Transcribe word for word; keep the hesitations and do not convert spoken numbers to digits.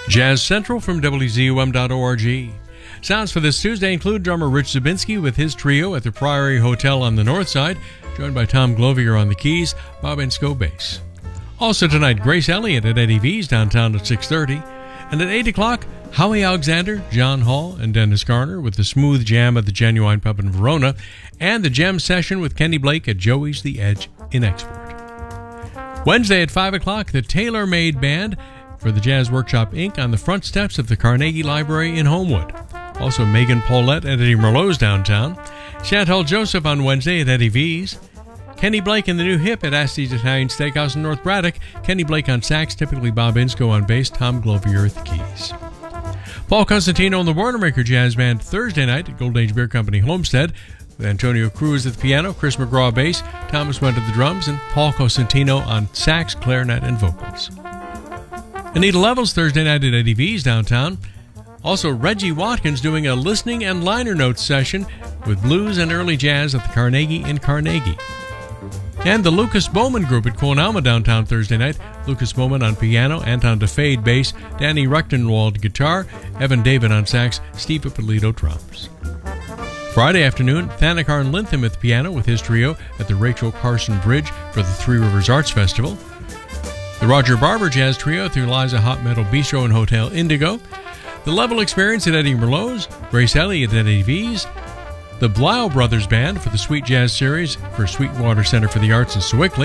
Jazz Central from W Z U M dot org. Sounds for this Tuesday include drummer Rich Zabinski with his trio at the Priory Hotel on the north side, joined by Tom Glovier on the keys, Bob Ensko bass. Also tonight, Grace Elliott at Eddie V's downtown at six thirty. And at eight o'clock, Howie Alexander, John Hall, and Dennis Garner with the Smooth Jam at the Genuine Pub in Verona, and the Gem Session with Kenny Blake at Joey's The Edge in Export. Wednesday at five o'clock, the Tailor Made Band for the Jazz Workshop Incorporated on the front steps of the Carnegie Library in Homewood. Also, Megan Paulette at Eddie Merlot's downtown. Chantal Joseph on Wednesday at Eddie V's. Kenny Blake and the New Hip at Asti's Italian Steakhouse in North Braddock. Kenny Blake on sax, typically Bob Ensko on bass, Tom Glovier at the keys. Paul Costantino and the Boilermaker Jazz Band Thursday night at Gold Age Beer Company Homestead, with Antonio Cruz at the piano, Chris McGraw bass, Thomas Went at the drums, and Paul Costantino on sax, clarinet, and vocals. Anita Levels Thursday night at Eddie V's downtown. Also, Reggie Watkins doing a listening and liner notes session with blues and early jazz at the Carnegie in Carnegie. And the Lucas Bowman Group at Cornalma downtown Thursday night. Lucas Bowman on piano, Anton DeFade bass, Danny Rechtenwald guitar, Evan David on sax, Steve Ippolito drums. Friday afternoon, Thanakarn Lintham at the piano with his trio at the Rachel Carson Bridge for the Three Rivers Arts Festival. The Roger Barber Jazz Trio through Liza Hot Metal Bistro and Hotel Indigo. The Level Experience at Eddie Merlot's. Grace Elliott at Eddie V's. The Blau Brothers Band for the Sweet Jazz Series for Sweetwater Center for the Arts in Sewickley.